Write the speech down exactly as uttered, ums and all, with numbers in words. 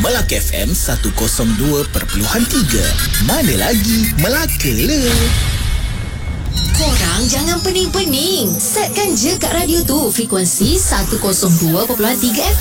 Melaka F M seratus dua perpuluhan tiga. Mana lagi Melaka le. Korang jangan pening-pening. Setkan je kat radio tu frekuensi seratus dua perpuluhan tiga F